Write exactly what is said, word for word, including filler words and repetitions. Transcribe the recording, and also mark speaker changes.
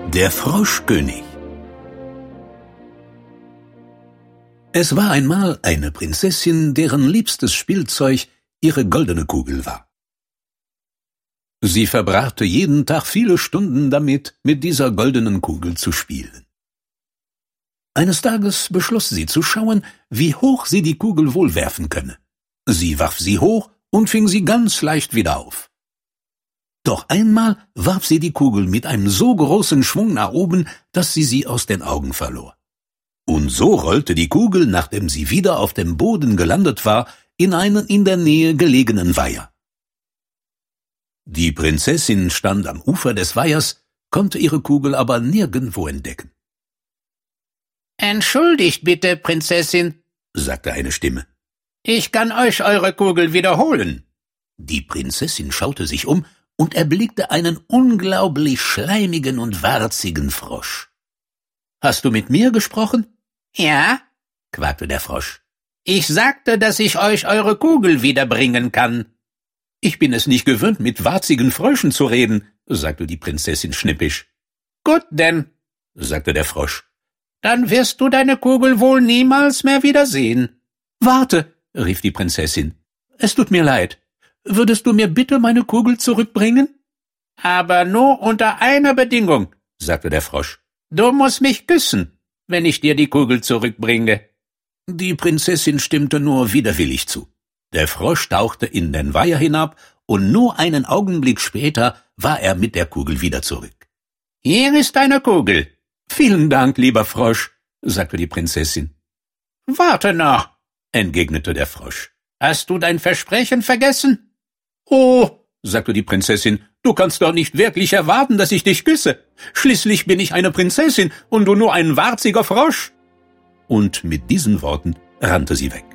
Speaker 1: Der Froschkönig. Es war einmal eine Prinzessin, deren liebstes Spielzeug ihre goldene Kugel war. Sie verbrachte jeden Tag viele Stunden damit, mit dieser goldenen Kugel zu spielen. Eines Tages beschloss sie zu schauen, wie hoch sie die Kugel wohl werfen könne. Sie warf sie hoch und fing sie ganz leicht wieder auf. Doch einmal warf sie die Kugel mit einem so großen Schwung nach oben, dass sie sie aus den Augen verlor. Und so rollte die Kugel, nachdem sie wieder auf dem Boden gelandet war, in einen in der Nähe gelegenen Weiher. Die Prinzessin stand am Ufer des Weihers, konnte ihre Kugel aber nirgendwo entdecken.
Speaker 2: »Entschuldigt bitte, Prinzessin«,
Speaker 1: sagte eine Stimme.
Speaker 2: »Ich kann euch eure Kugel wiederholen.«
Speaker 1: Die Prinzessin schaute sich um und erblickte einen unglaublich schleimigen und warzigen Frosch. »Hast du mit mir gesprochen?«
Speaker 2: »Ja«,
Speaker 1: quakte der Frosch.
Speaker 2: »Ich sagte, dass ich euch eure Kugel wiederbringen kann.«
Speaker 1: »Ich bin es nicht gewöhnt, mit warzigen Fröschen zu reden«, sagte die Prinzessin schnippisch.
Speaker 2: »Gut denn«,
Speaker 1: sagte der Frosch.
Speaker 2: »Dann wirst du deine Kugel wohl niemals mehr wiedersehen.«
Speaker 1: »Warte«, rief die Prinzessin. »Es tut mir leid. Würdest du mir bitte meine Kugel zurückbringen?«
Speaker 2: »Aber nur unter einer Bedingung«, sagte der Frosch. »Du musst mich küssen, wenn ich dir die Kugel zurückbringe.«
Speaker 1: Die Prinzessin stimmte nur widerwillig zu. Der Frosch tauchte in den Weiher hinab, und nur einen Augenblick später war er mit der Kugel wieder zurück.
Speaker 2: »Hier ist deine Kugel.«
Speaker 1: »Vielen Dank, lieber Frosch«, sagte die Prinzessin.
Speaker 2: »Warte noch«, entgegnete der Frosch. »Hast du dein Versprechen vergessen?«
Speaker 1: »Oh«, sagte die Prinzessin, »du kannst doch nicht wirklich erwarten, dass ich dich küsse. Schließlich bin ich eine Prinzessin und du nur ein warziger Frosch.« Und mit diesen Worten rannte sie weg.